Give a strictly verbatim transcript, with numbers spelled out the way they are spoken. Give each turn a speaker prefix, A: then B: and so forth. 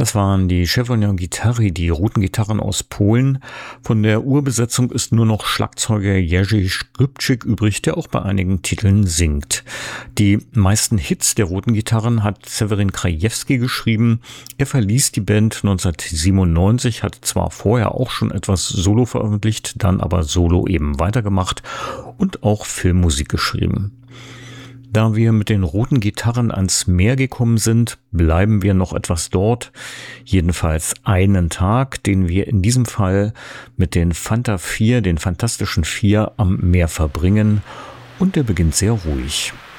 A: Das waren die Czerwone Gitary, die Rutengitarren aus Polen. Von der Urbesetzung ist nur noch Schlagzeuger Jerzy Skrzypczyk übrig, der auch bei einigen Titeln singt. Die meisten Hits der Rutengitarren hat Seweryn Krajewski geschrieben. Er verließ die Band neunzehnhundertsiebenundneunzig, hat zwar vorher auch schon etwas Solo veröffentlicht, dann aber Solo eben weitergemacht und auch Filmmusik geschrieben. Da wir mit den Rutengitarren ans Meer gekommen sind, bleiben wir noch etwas dort. Jedenfalls einen Tag, den wir in diesem Fall mit den Fanta vier, den Fantastischen Vier, am Meer verbringen. Und der beginnt sehr ruhig.